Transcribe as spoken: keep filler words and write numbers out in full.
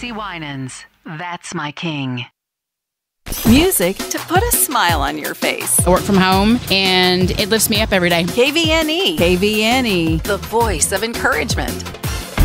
Lacey Winans. That's my king. Music to put a smile on your face. I work from home, and it lifts me up every day. K V N E. K V N E. The voice of encouragement.